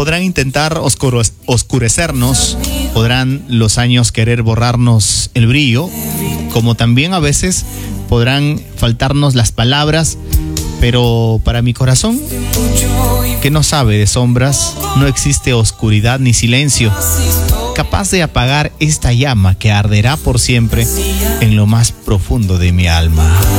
podrán intentar oscurecernos, podrán los años querer borrarnos el brillo, como también a veces podrán faltarnos las palabras, pero para mi corazón, que no sabe de sombras, no existe oscuridad ni silencio capaz de apagar esta llama que arderá por siempre en lo más profundo de mi alma.